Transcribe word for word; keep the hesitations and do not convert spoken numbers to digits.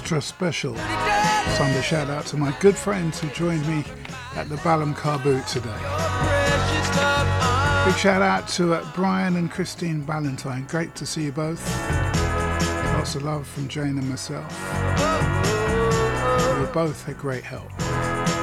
extra special Sunday shout out to my good friends who joined me at the Balham Car Boot today. Big shout out to uh, Brian and Christine Ballantyne. Great to see you both. Lots of love from Jane and myself. You were both a great help.